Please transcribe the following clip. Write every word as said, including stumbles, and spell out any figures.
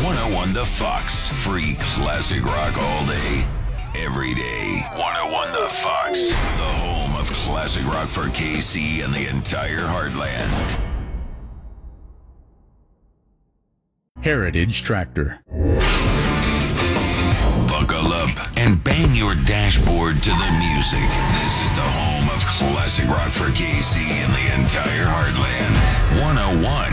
one oh one The Fox. Free classic rock all day, every day. one oh one The Fox, the home of classic rock for K C and the entire heartland. Heritage Tractor. Buckle up and bang your dashboard to the music. This is the home of classic rock for K C and the entire heartland. one oh one